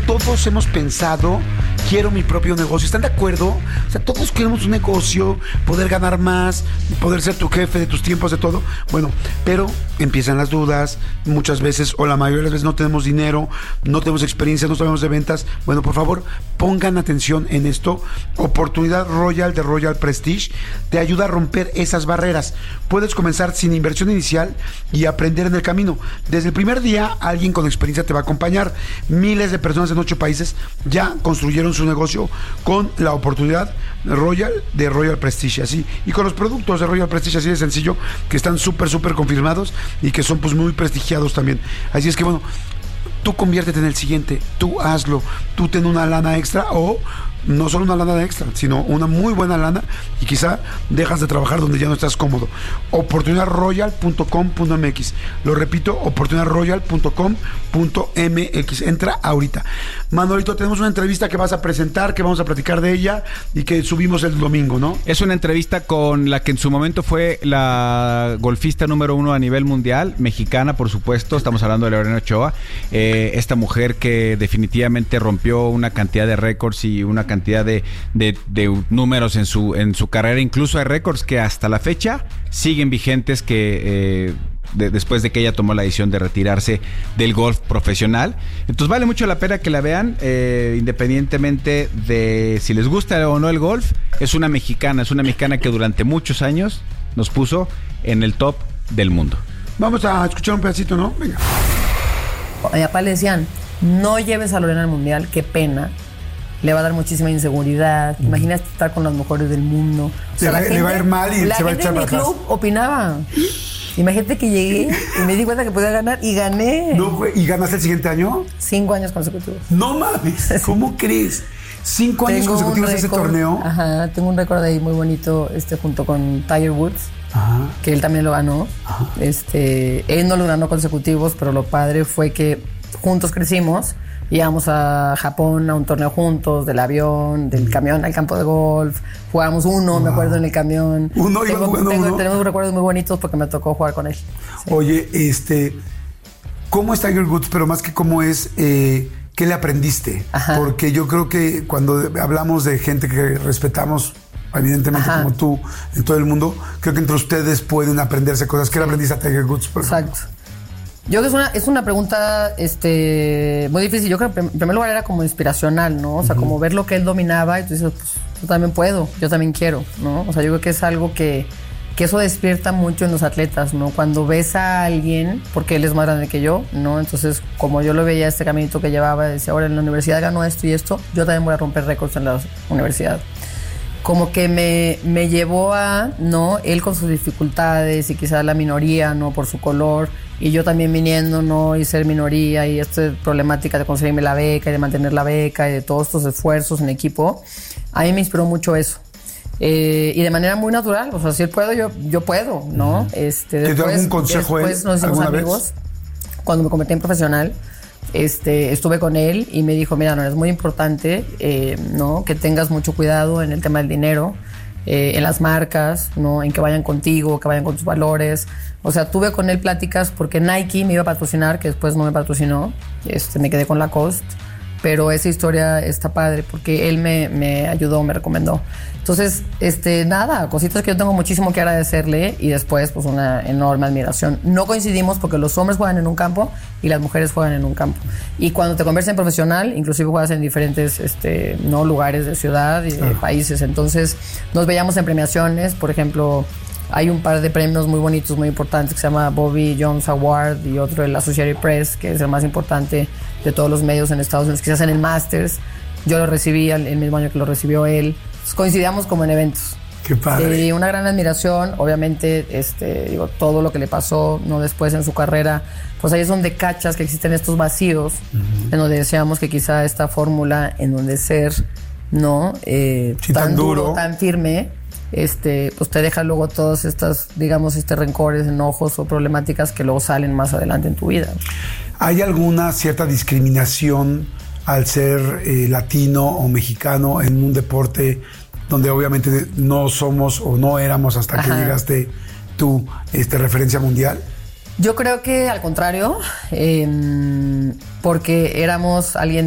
todos hemos pensado, quiero mi propio negocio. ¿Están de acuerdo? O sea, todos queremos un negocio, poder ganar más, poder ser tu jefe de tus tiempos, de todo. Bueno, pero empiezan las dudas. Muchas veces, o la mayoría de las veces, no tenemos dinero, no tenemos experiencia, no sabemos de ventas. Bueno, por favor, pongan atención en esto. Oportunidad Royal de Royal Prestige te ayuda a romper esas barreras. Puedes comenzar sin inversión inicial y aprender en el camino. Desde el primer día, alguien con experiencia te va a acompañar. Miles de personas en 8 países ya construyeron su negocio con la oportunidad Royal de Royal Prestige, así, y con los productos de Royal Prestige, así de sencillo, que están súper confirmados y que son pues muy prestigiados también. Así es que bueno, tú conviértete en el siguiente, tú hazlo, tú ten una lana extra, o no solo una lana extra, sino una muy buena lana, y quizá dejas de trabajar donde ya no estás cómodo. oportunidadroyal.com.mx, lo repito, oportunidadroyal.com.mx. Entra ahorita. Manolito, tenemos una entrevista que vas a presentar, que vamos a platicar de ella y que subimos el domingo, ¿no? Es una entrevista con la que en su momento fue la golfista número 1 a nivel mundial, mexicana, por supuesto. Estamos hablando de Lorena Ochoa, esta mujer que definitivamente rompió una cantidad de récords y una cantidad de números en su carrera. Incluso hay récords que hasta la fecha siguen vigentes, que después de que ella tomó la decisión de retirarse del golf profesional. Entonces vale mucho la pena que la vean, independientemente de si les gusta o no el golf. Es una mexicana que durante muchos años nos puso en el top del mundo. Vamos a escuchar un pedacito, ¿no? Venga. A mi papá le decían, no lleves a Lorena al mundial, qué pena. Le va a dar muchísima inseguridad. Imagínate estar con los mejores del mundo. O sea, le va a ir mal y se va a echar para atrás. La gente en mi club opinaba. Imagínate que llegué y me di cuenta que podía ganar y gané. No, ¿y ganaste el siguiente año? 5 años consecutivos. No mames, ¿cómo crees? 5 años consecutivos de ese torneo. Ajá, tengo un récord ahí muy bonito, junto con Tiger Woods. Ajá. Que él también lo ganó. Ajá. Él no lo ganó consecutivos, pero lo padre fue que juntos crecimos. Íbamos a Japón a un torneo juntos, del avión, del camión al campo de golf. Jugábamos me acuerdo, en el camión. Tenemos recuerdos muy bonitos porque me tocó jugar con él. Sí. Oye, ¿cómo es Tiger Woods? Pero más que cómo es, ¿qué le aprendiste? Ajá. Porque yo creo que cuando hablamos de gente que respetamos, evidentemente, ajá, como tú, en todo el mundo, creo que entre ustedes pueden aprenderse cosas. ¿Qué le aprendiste a Tiger Woods, por ejemplo? Exacto. Yo creo que es una pregunta muy difícil. Yo creo que en primer lugar era como inspiracional, ¿no? O sea, como ver lo que él dominaba y tú dices, pues yo también puedo, yo también quiero, ¿no? O sea, yo creo que es algo que eso despierta mucho en los atletas, ¿no? Cuando ves a alguien, porque él es más grande que yo, ¿no? Entonces, como yo lo veía, este caminito que llevaba, decía, ahora en la universidad ganó esto y esto, yo también voy a romper récords en la universidad. Como que me llevó a, ¿no? Él con sus dificultades y quizás la minoría, ¿no? Por su color, y yo también viniendo, ¿no? Y ser minoría y esta problemática de conseguirme la beca y de mantener la beca y de todos estos esfuerzos en equipo, a mí me inspiró mucho eso. Y de manera muy natural, o sea, si él puedo, yo puedo, ¿no? ¿Te dio algún consejo después nos hicimos amigos. Cuando me convertí en profesional, estuve con él y me dijo, mira, no, es muy importante, ¿no? Que tengas mucho cuidado en el tema del dinero, en las marcas, ¿no? En que vayan contigo, que vayan con tus valores. O sea, tuve con él pláticas porque Nike me iba a patrocinar, que después no me patrocinó, me quedé con Lacoste, pero esa historia está padre porque él me ayudó, me recomendó. Entonces, nada, cositas que yo tengo muchísimo que agradecerle y después, pues, una enorme admiración. No coincidimos porque los hombres juegan en un campo y las mujeres juegan en un campo. Y cuando te conviertes en profesional, inclusive juegas en diferentes, ¿no? lugares de ciudad y de países. Entonces, nos veíamos en premiaciones, por ejemplo, hay un par de premios muy bonitos, muy importantes, que se llama Bobby Jones Award y otro el Associated Press, que es el más importante de todos los medios en Estados Unidos, que se hace en el Masters. Yo lo recibí el mismo año que lo recibió él. Entonces, coincidíamos como en eventos. Qué padre. Y una gran admiración, obviamente, todo lo que le pasó, ¿no? Después en su carrera, pues ahí es donde cachas que existen estos vacíos, en donde decíamos que quizá esta fórmula en donde ser, ¿no? Sí, tan duro, tan firme, pues te deja luego todas estas, digamos, rencores, enojos o problemáticas que luego salen más adelante en tu vida. ¿Hay alguna cierta discriminación al ser latino o mexicano en un deporte donde obviamente no somos o no éramos hasta que llegaste tú, referencia mundial? Yo creo que al contrario, porque éramos alguien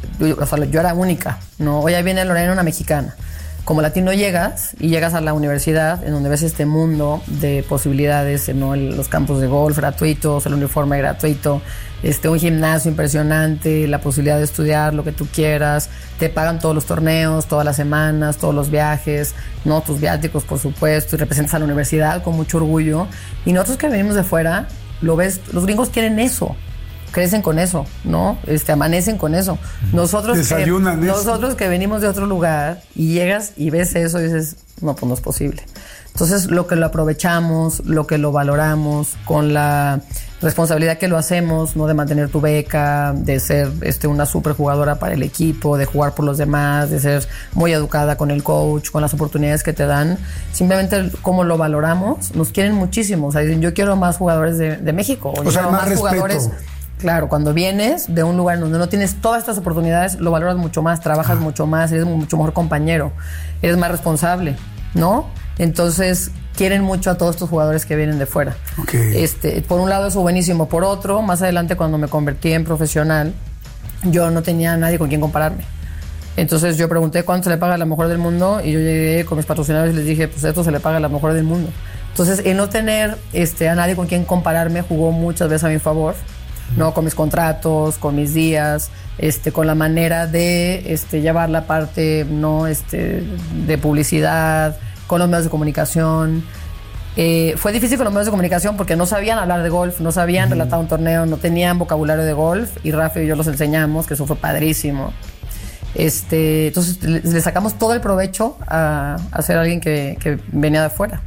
o sea, yo era única, ¿no? Hoy ahí viene Lorena, una mexicana. Como latino llegas a la universidad en donde ves este mundo de posibilidades, ¿no? Los campos de golf gratuitos, el uniforme gratuito, un gimnasio impresionante, la posibilidad de estudiar lo que tú quieras, te pagan todos los torneos, todas las semanas, todos los viajes, ¿no? Tus viáticos, por supuesto, y representas a la universidad con mucho orgullo. Y nosotros que venimos de fuera, lo ves, los gringos quieren eso. Crecen con eso, ¿no? Amanecen con eso. Nosotros que venimos de otro lugar y llegas y ves eso y dices, no, pues no es posible. Entonces, lo que lo aprovechamos, lo que lo valoramos, con la responsabilidad que lo hacemos, ¿no? De mantener tu beca, de ser una super jugadora para el equipo, de jugar por los demás, de ser muy educada con el coach, con las oportunidades que te dan. Simplemente como lo valoramos, nos quieren muchísimo. O sea, dicen, yo quiero más jugadores de México. O sea, más jugadores. Claro, cuando vienes de un lugar donde no tienes todas estas oportunidades, lo valoras mucho más, trabajas mucho más, eres mucho mejor compañero, eres más responsable, ¿no? Entonces, quieren mucho a todos estos jugadores que vienen de fuera. Okay. Por un lado, eso buenísimo. Por otro, más adelante, cuando me convertí en profesional, yo no tenía a nadie con quien compararme. Entonces, yo pregunté cuánto se le paga a la mejor del mundo y yo llegué con mis patrocinadores y les dije, pues esto se le paga a la mejor del mundo. Entonces, el no tener a nadie con quien compararme jugó muchas veces a mi favor. ¿No? Con mis contratos, con mis días, con la manera de llevar la parte, ¿no? De publicidad, con los medios de comunicación. Fue difícil con los medios de comunicación porque no sabían hablar de golf, no sabían relatar un torneo, no tenían vocabulario de golf, y Rafa y yo los enseñamos, que eso fue padrísimo. Entonces le sacamos todo el provecho a ser alguien que venía de afuera.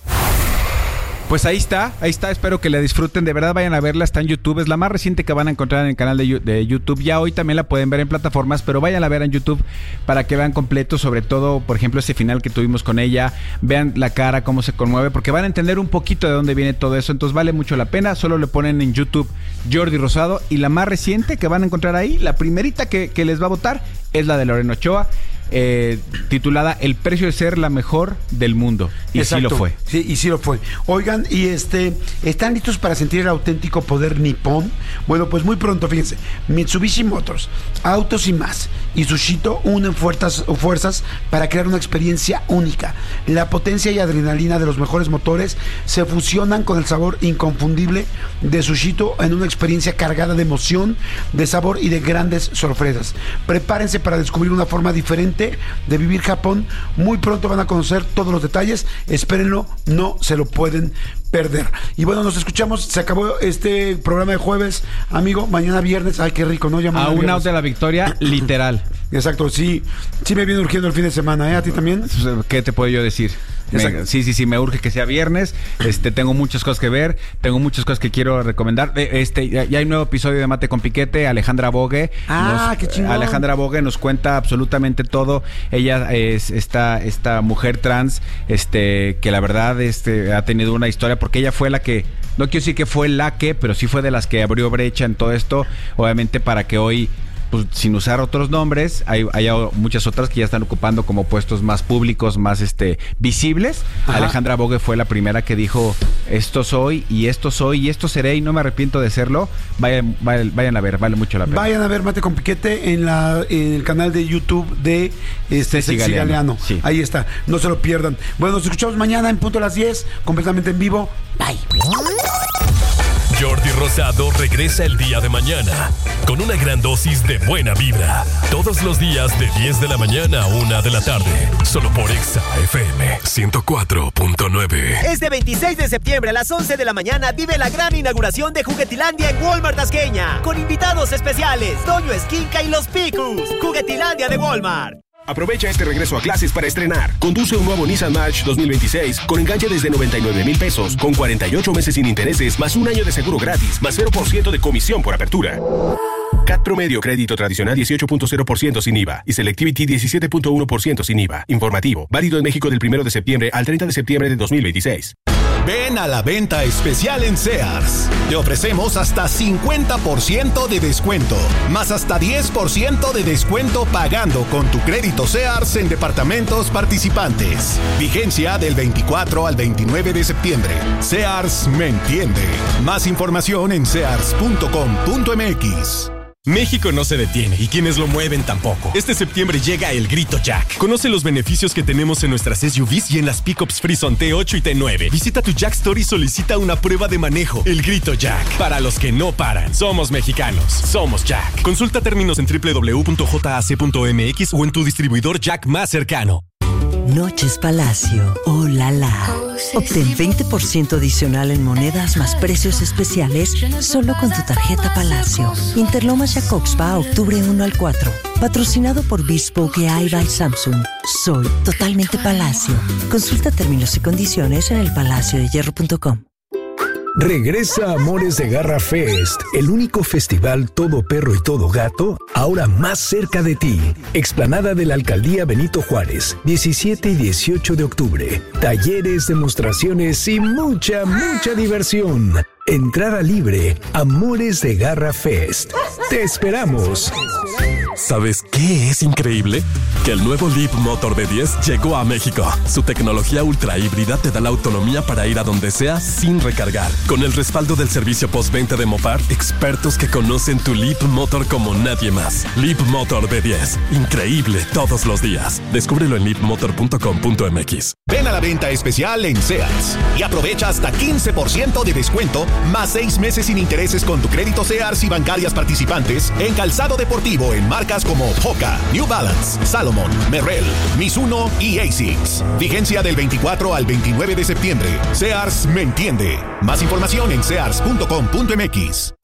Pues ahí está, espero que la disfruten, de verdad vayan a verla, está en YouTube, es la más reciente que van a encontrar en el canal de YouTube, ya hoy también la pueden ver en plataformas, pero vayan a ver en YouTube para que vean completo, sobre todo, por ejemplo, ese final que tuvimos con ella, vean la cara, cómo se conmueve, porque van a entender un poquito de dónde viene todo eso, entonces vale mucho la pena, solo le ponen en YouTube Jordi Rosado, y la más reciente que van a encontrar ahí, la primerita que les va a votar, es la de Lorena Ochoa, titulada El precio de ser la mejor del mundo. Y exacto, sí lo fue. Sí, y sí lo fue. Oigan, y ¿están listos para sentir el auténtico poder nipón? Bueno, pues muy pronto, fíjense, Mitsubishi Motors, Autos y Más y Sushito unen fuerzas para crear una experiencia única. La potencia y adrenalina de los mejores motores se fusionan con el sabor inconfundible de Sushito en una experiencia cargada de emoción, de sabor y de grandes sorpresas. Prepárense para descubrir una forma diferente de vivir Japón. Muy pronto van a conocer todos los detalles, espérenlo, no se lo pueden perder. Y bueno, nos escuchamos, se acabó este programa de jueves, amigo, mañana viernes, ay qué rico, ¿no? Ya a un out de la victoria, literal. Exacto, sí me viene urgiendo el fin de semana, ¿eh? ¿A ti también? ¿Qué te puedo yo decir? Sí, me urge que sea viernes. Tengo muchas cosas que ver, tengo muchas cosas que quiero recomendar. Ya hay un nuevo episodio de Mate con Piquete. Alejandra Bogue. Qué chingón. Alejandra Bogue nos cuenta absolutamente todo. Ella es esta mujer trans, que la verdad ha tenido una historia, porque ella fue la que, no quiero decir que fue pero sí fue de las que abrió brecha en todo esto, obviamente, para que hoy, pues, sin usar otros nombres, hay muchas otras que ya están ocupando como puestos más públicos, más visibles. Ajá. Alejandra Bogue fue la primera que dijo, esto soy y esto seré y no me arrepiento de serlo. Vayan a ver, vale mucho la pena. Vayan a ver Mate con Piquete en el canal de YouTube de Ceci Galeano. Sí. Ahí está, no se lo pierdan. Bueno, nos escuchamos mañana en punto a las 10, completamente en vivo. Bye. Jordi Rosado regresa el día de mañana con una gran dosis de buena vibra. Todos los días de 10 de la mañana a 1 de la tarde. Solo por Exa FM 104.9. Este 26 de septiembre a las 11 de la mañana vive la gran inauguración de Juguetilandia en Walmart Tasqueña. Con invitados especiales, Toño Esquinca y los Picus. Juguetilandia de Walmart. Aprovecha este regreso a clases para estrenar. Conduce un nuevo Nissan March 2026 con enganche desde 99,000 pesos, con 48 meses sin intereses, más un año de seguro gratis, más 0% de comisión por apertura. CAT promedio crédito tradicional 18.0% sin IVA y Selectivity 17.1% sin IVA. Informativo. Válido en México del 1 de septiembre al 30 de septiembre de 2026. Ven a la venta especial en Sears. Te ofrecemos hasta 50% de descuento, más hasta 10% de descuento pagando con tu crédito Sears en departamentos participantes. Vigencia del 24 al 29 de septiembre. Sears me entiende. Más información en sears.com.mx. México no se detiene y quienes lo mueven tampoco. Este septiembre llega el Grito Jack. Conoce los beneficios que tenemos en nuestras SUVs y en las pickups Frison T8 y T9. Visita tu Jack Store y solicita una prueba de manejo. El Grito Jack. Para los que no paran. Somos mexicanos. Somos Jack. Consulta términos en www.jac.mx o en tu distribuidor Jack más cercano. Noches Palacio. ¡Oh, la la! Obtén 20% adicional en monedas más precios especiales solo con tu tarjeta Palacio. Interlomas Jacobspa, octubre 1 al 4. Patrocinado por Bespoke AI by Samsung. Soy totalmente Palacio. Consulta términos y condiciones en elpalaciodehierro.com. Regresa Amores de Garra Fest, el único festival todo perro y todo gato, ahora más cerca de ti. Explanada de la Alcaldía Benito Juárez, 17 y 18 de octubre. Talleres, demostraciones y mucha diversión. Entrada libre, Amores de Garra Fest. ¡Te esperamos! ¿Sabes qué es increíble? Que el nuevo Leap Motor B10 llegó a México. Su tecnología ultra híbrida te da la autonomía para ir a donde sea sin recargar. Con el respaldo del servicio postventa de Mopar, expertos que conocen tu Leap Motor como nadie más. Leap Motor B10. Increíble todos los días. Descúbrelo en leapmotor.com.mx. Ven a la venta especial en Sears y aprovecha hasta 15% de descuento más 6 meses sin intereses con tu crédito Sears y bancarias participantes en calzado deportivo en marcas como Hoka, New Balance, Salomon, Merrell, Mizuno y ASICS. Vigencia del 24 al 29 de septiembre. Sears me entiende. Más información en sears.com.mx.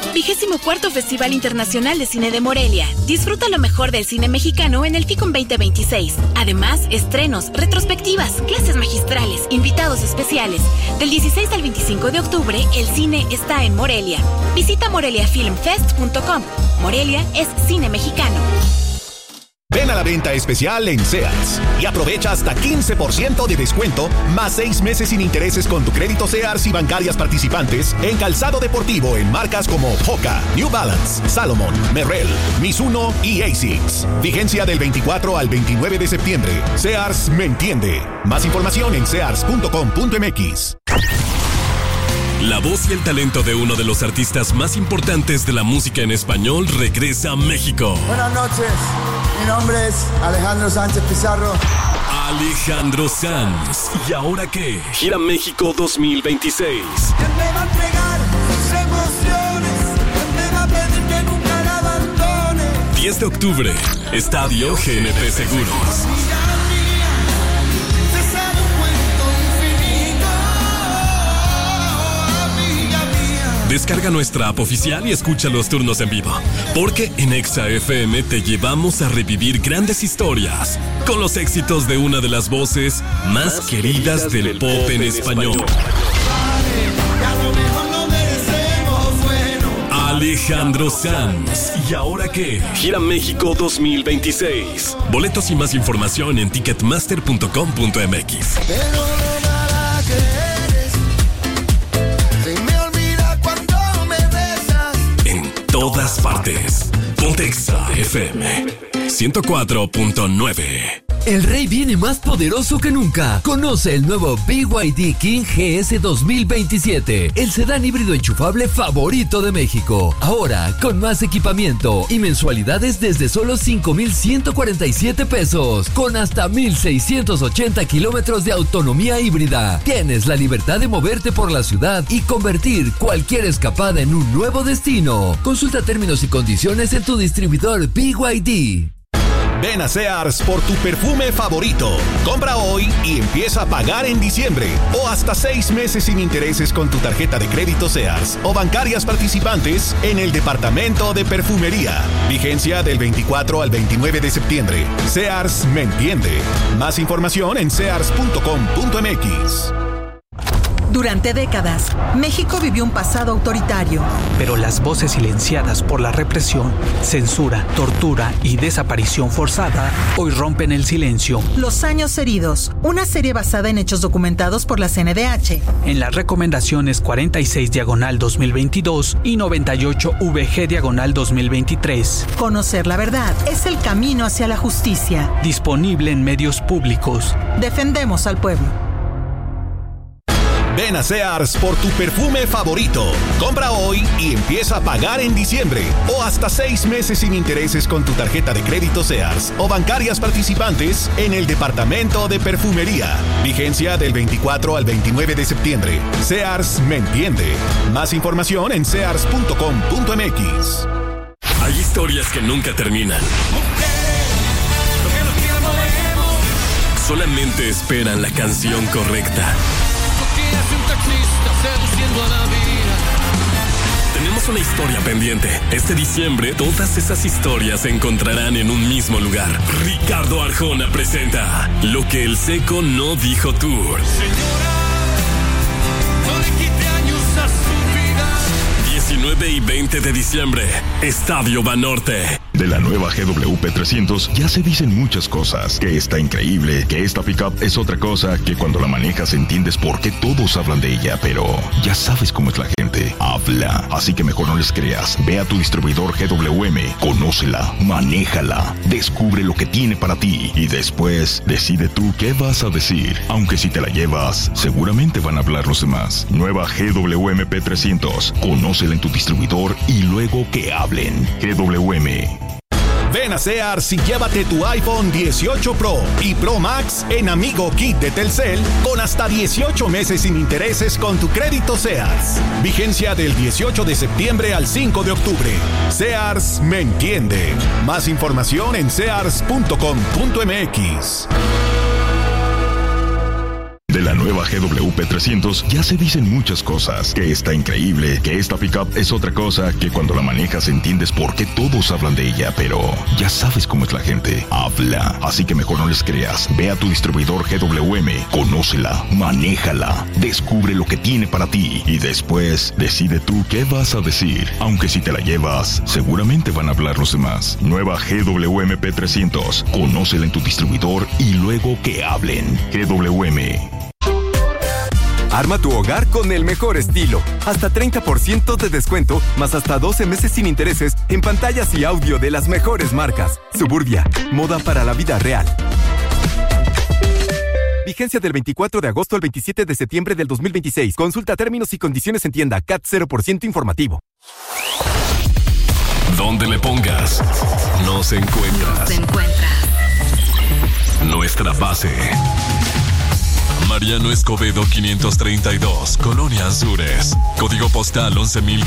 24º Festival Internacional de Cine de Morelia. Disfruta lo mejor del cine mexicano en el FICOM 2026. Además, estrenos, retrospectivas, clases magistrales, invitados especiales. Del 16 al 25 de octubre, el cine está en Morelia. Visita moreliafilmfest.com. Morelia es cine mexicano. Ven a la venta especial en Sears y aprovecha hasta 15% de descuento más 6 meses sin intereses con tu crédito Sears y bancarias participantes en calzado deportivo en marcas como Hoka, New Balance, Salomon, Merrell, Mizuno y ASICS. Vigencia del 24 al 29 de septiembre. Sears me entiende. Más información en sears.com.mx. La voz y el talento de uno de los artistas más importantes de la música en español regresa a México. Buenas noches, mi nombre es Alejandro Sánchez Pizarro. Alejandro Sanz. ¿Y ahora qué? Gira México 2026. ¿Quién me va a entregar sus emociones? ¿Quién me va a pedir que nunca la abandone? 10 de octubre, Estadio GNP Seguros. Descarga nuestra app oficial y escucha los turnos en vivo, porque en Exa FM te llevamos a revivir grandes historias con los éxitos de una de las voces más queridas del pop en español. Alejandro Sanz. ¿Y ahora qué? Gira México 2026. Boletos y más información en ticketmaster.com.mx. Todas partes. Ponte Exa FM 104.9. El Rey viene más poderoso que nunca. Conoce el nuevo BYD King GS 2027, el sedán híbrido enchufable favorito de México. Ahora, con más equipamiento y mensualidades desde solo 5,147 pesos, con hasta 1,680 kilómetros de autonomía híbrida. Tienes la libertad de moverte por la ciudad y convertir cualquier escapada en un nuevo destino. Consulta términos y condiciones en tu distribuidor BYD. Ven a Sears por tu perfume favorito. Compra hoy y empieza a pagar en diciembre. O hasta 6 meses sin intereses con tu tarjeta de crédito Sears o bancarias participantes en el departamento de perfumería. Vigencia del 24 al 29 de septiembre. Sears me entiende. Más información en sears.com.mx. Durante décadas, México vivió un pasado autoritario. Pero las voces silenciadas por la represión, censura, tortura y desaparición forzada hoy rompen el silencio. Los años heridos, una serie basada en hechos documentados por la CNDH. En las recomendaciones 46/2022 y 98/VG/2023. Conocer la verdad es el camino hacia la justicia. Disponible en medios públicos. Defendemos al pueblo. Ven a Sears por tu perfume favorito. Compra hoy y empieza a pagar en diciembre. O hasta 6 meses sin intereses con tu tarjeta de crédito Sears o bancarias participantes en el departamento de perfumería. Vigencia del 24 al 29 de septiembre. Sears me entiende. Más información en sears.com.mx. Hay historias que nunca terminan. Solamente esperan la canción correcta. Tenemos una historia pendiente. Este diciembre, todas esas historias se encontrarán en un mismo lugar. Ricardo Arjona presenta Lo que el Seco no dijo Tour. Señora, no le quite años a su vida. 19 y 20 de diciembre, Estadio Banorte. De la nueva GWP 300 ya se dicen muchas cosas. Que está increíble, que esta pickup es otra cosa, que cuando la manejas entiendes por qué todos hablan de ella, pero ya sabes cómo es la gente. Habla, así que mejor no les creas. Ve a tu distribuidor GWM, conócela, manéjala, descubre lo que tiene para ti y después decide tú qué vas a decir. Aunque si te la llevas, seguramente van a hablar los demás. Nueva GWM 300, conócela en tu distribuidor y luego que hablen. GWM. Ven a Sears y llévate tu iPhone 18 Pro y Pro Max en Amigo Kit de Telcel con hasta 18 meses sin intereses con tu crédito Sears. Vigencia del 18 de septiembre al 5 de octubre. Sears me entiende. Más información en sears.com.mx. De la nueva GWP 300 ya se dicen muchas cosas. Que está increíble, que esta pickup es otra cosa, que cuando la manejas entiendes por qué todos hablan de ella, pero ya sabes cómo es la gente. Habla, así que mejor no les creas. Ve a tu distribuidor GWM, conócela, manéjala, descubre lo que tiene para ti y después decide tú qué vas a decir. Aunque si te la llevas, seguramente van a hablar los demás. Nueva GWM 300, conócela en tu distribuidor y luego que hablen. GWM. Arma tu hogar con el mejor estilo. Hasta 30% de descuento, más hasta 12 meses sin intereses en pantallas y audio de las mejores marcas. Suburbia, moda para la vida real. Vigencia del 24 de agosto al 27 de septiembre del 2026. Consulta términos y condiciones en tienda. CAT 0% informativo. Donde le pongas, nos encuentras. Nuestra base. Mariano Escobedo 532, Colonia Azures. Código postal 11,000.